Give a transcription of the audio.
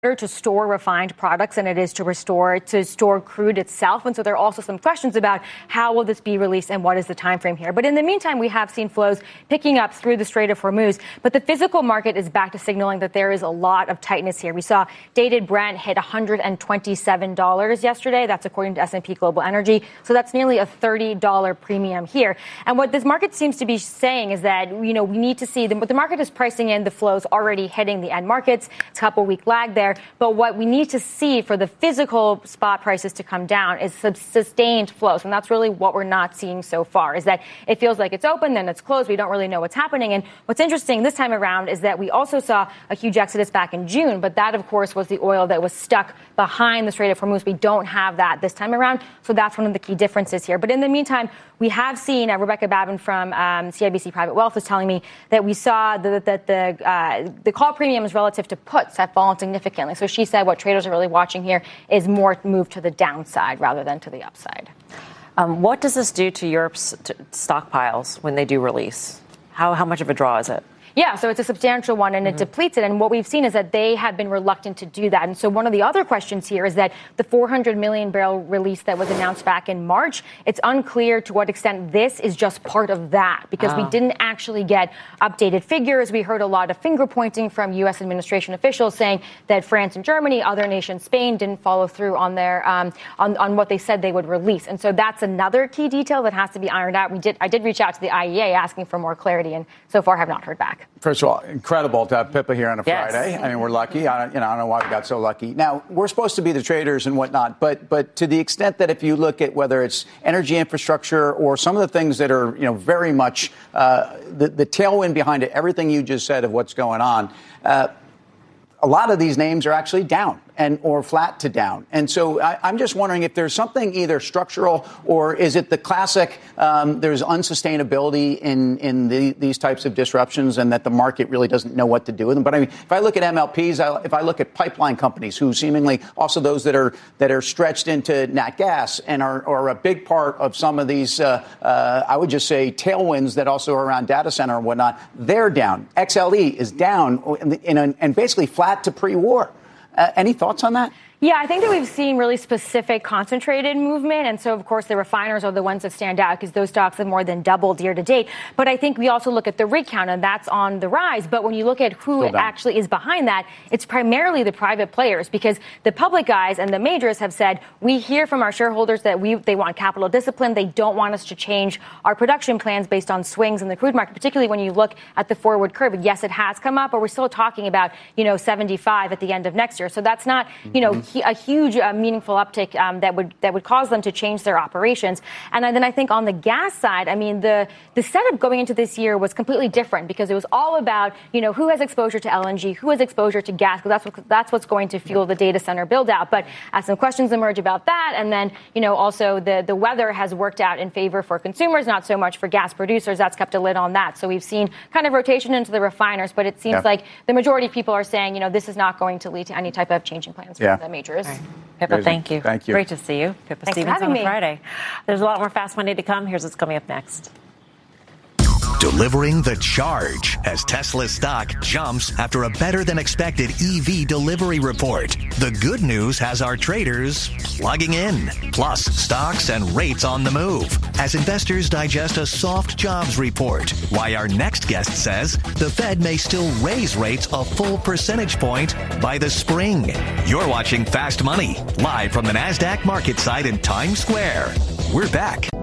to store refined products than it is to store crude itself. And so there are also some questions about how will this be released and what is the time frame here. But in the meantime, we have seen flows picking up through the Strait of Hormuz. But the physical market is back to signaling that there is a lot of tightness here. We saw dated Brent hit $127 yesterday. That's according to S&P Global Energy. So that's nearly a $30 premium here. And what this market seems to be saying is that, we need to see the market is pricing in the flows already hitting the end markets. It's a couple-week lag there. But what we need to see for the physical spot prices to come down is sustained flows. And that's really what we're not seeing so far, is that it feels like it's open, then it's closed. We don't really know what's happening. And what's interesting this time around is that we also saw a huge exodus back in June. But that, of course, was the oil that was stuck behind the Strait of Hormuz. We don't have that this time around. So that's one of the key differences here. But in the meantime, we have seen Rebecca Babin from CIBC Private Wealth was telling me that we saw that the call premiums relative to puts have fallen significantly. So she said what traders are really watching here is more move to the downside rather than to the upside. What does this do to Europe's stockpiles when they do release? How much of a draw is it? Yeah, so it's a substantial one, and it depletes it. And what we've seen is that they have been reluctant to do that. And so one of the other questions here is that the 400 million barrel release that was announced back in March, it's unclear to what extent this is just part of that, because we didn't actually get updated figures. We heard a lot of finger pointing from U.S. administration officials saying that France and Germany, other nations, Spain, didn't follow through on their on what they said they would release. And so that's another key detail that has to be ironed out. I did reach out to the IEA asking for more clarity, and so far have not heard back. First of all, incredible to have Pippa here on a Friday. I mean, we're lucky. I don't know why we got so lucky. Now, we're supposed to be the traders and whatnot, but to the extent that if you look at whether it's energy infrastructure or some of the things that are, very much the tailwind behind it, everything you just said of what's going on, a lot of these names are actually down or flat to down. And so I'm just wondering if there's something either structural or is it the classic there's unsustainability in these types of disruptions and that the market really doesn't know what to do with them. But I mean, if I look at MLPs, if I look at pipeline companies who seemingly also those that are stretched into nat gas and are a big part of some of these, I would just say tailwinds that also are around data center and whatnot, they're down. XLE is down and basically flat to pre-war. Any thoughts on that? Yeah, I think that we've seen really specific concentrated movement. And so, of course, the refiners are the ones that stand out because those stocks have more than doubled year to date. But I think we also look at the rig count, and that's on the rise. But when you look at who actually is behind that, it's primarily the private players, because the public guys and the majors have said, we hear from our shareholders that they want capital discipline. They don't want us to change our production plans based on swings in the crude market, particularly when you look at the forward curve. Yes, it has come up, but we're still talking about, 75 at the end of next year. So that's not, a huge meaningful uptick that would cause them to change their operations. And then I think on the gas side, I mean, the setup going into this year was completely different because it was all about, who has exposure to LNG, who has exposure to gas, because that's what's going to fuel the data center build out. But as some questions emerge about that, and then, also the weather has worked out in favor for consumers, not so much for gas producers. That's kept a lid on that. So we've seen kind of rotation into the refiners, but it seems like the majority of people are saying, this is not going to lead to any type of changing plans for the majors. Right. Pippa, thank you. Thank you. Great to see you. Pippa Thanks Stevens on a me. Friday. There's a lot more Fast Money to come. Here's what's coming up next. Delivering the charge as Tesla stock jumps after a better-than-expected EV delivery report. The good news has our traders plugging in, plus stocks and rates on the move as investors digest a soft jobs report. Why our next guest says the Fed may still raise rates a full percentage point by the spring. You're watching Fast Money, live from the NASDAQ market site in Times Square. We're back.